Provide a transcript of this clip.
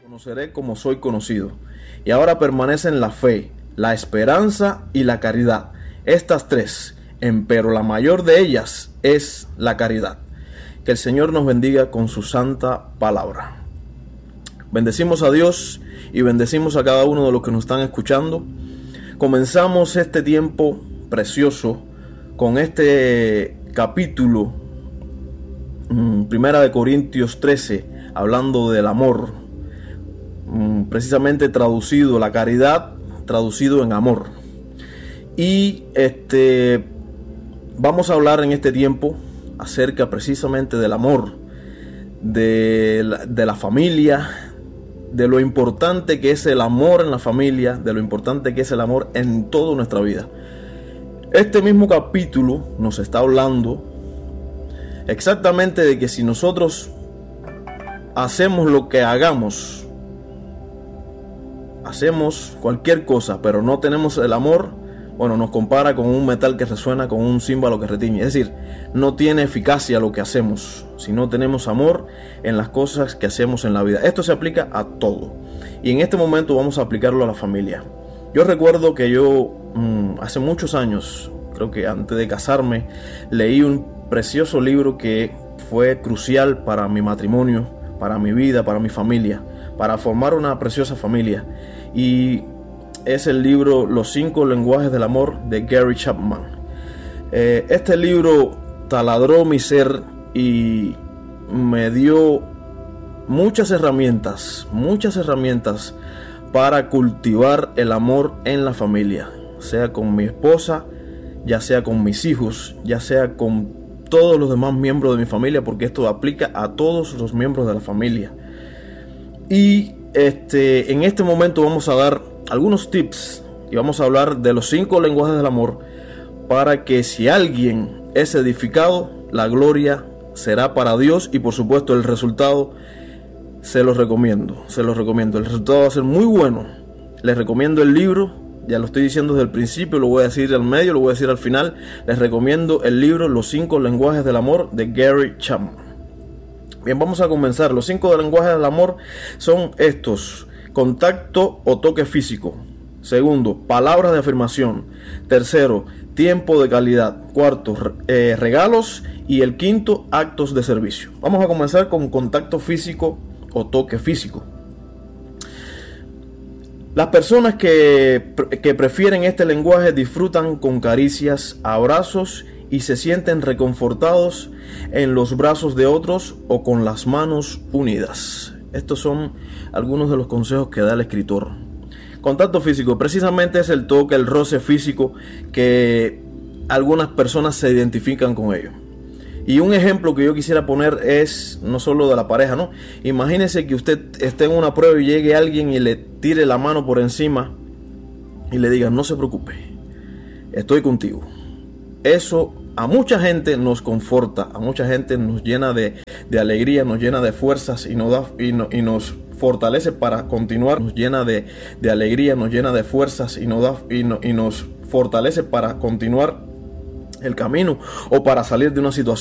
Conoceré como soy conocido. Y ahora permanecen la fe, la esperanza y la caridad. Estas tres, empero la mayor de ellas es la caridad. Que el Señor nos bendiga con su santa palabra. Bendecimos a Dios y bendecimos a cada uno de los que nos están escuchando. Comenzamos este tiempo precioso con este capítulo, Primera de Corintios 13, hablando del amor. Precisamente traducido, la caridad traducido en amor. Y vamos a hablar en este tiempo acerca precisamente del amor, de la familia, de lo importante que es el amor en la familia, de lo importante que es el amor en toda nuestra vida. Este mismo capítulo nos está hablando exactamente de que si nosotros hacemos lo que hagamos, hacemos cualquier cosa, pero no tenemos el amor, bueno, nos compara con un metal que resuena, con un címbalo que retiñe. Es decir, no tiene eficacia lo que hacemos si no tenemos amor en las cosas que hacemos en la vida. Esto se aplica a todo. Y en este momento vamos a aplicarlo a la familia. Yo recuerdo que yo hace muchos años, creo que antes de casarme, leí un precioso libro que fue crucial para mi matrimonio, para mi vida, para mi familia, para formar una preciosa familia. Y es el libro Los 5 lenguajes del amor de Gary Chapman. Este libro taladró mi ser y me dio muchas herramientas para cultivar el amor en la familia, sea con mi esposa, ya sea con mis hijos, ya sea con todos los demás miembros de mi familia, porque esto aplica a todos los miembros de la familia. Y en este momento vamos a dar algunos tips y vamos a hablar de los 5 lenguajes del amor, para que si alguien es edificado, la gloria será para Dios. Y por supuesto el resultado se los recomiendo. El resultado va a ser muy bueno. Les recomiendo el libro, ya lo estoy diciendo desde el principio, lo voy a decir al medio, lo voy a decir al final. Les recomiendo el libro Los 5 lenguajes del amor de Gary Chapman. Bien, vamos a comenzar. Los 5 lenguajes del amor son estos: contacto o toque físico. Segundo, palabras de afirmación. Tercero, tiempo de calidad. Cuarto, regalos. Y el quinto, actos de servicio. Vamos a comenzar con contacto físico o toque físico. Las personas que prefieren este lenguaje disfrutan con caricias, abrazos y se sienten reconfortados en los brazos de otros o con las manos unidas. Estos son algunos de los consejos que da el escritor. Contacto físico precisamente es el toque, el roce físico, que algunas personas se identifican con ello. Y un ejemplo que yo quisiera poner es no solo de la pareja, ¿no? Imagínese que usted esté en una prueba y llegue alguien y le tire la mano por encima y le diga: no se preocupe, estoy contigo. Eso a mucha gente nos conforta, a mucha gente nos llena de alegría, nos llena de fuerzas y nos fortalece para continuar. Nos llena de alegría, nos llena de fuerzas y nos fortalece para continuar el camino o para salir de una situación.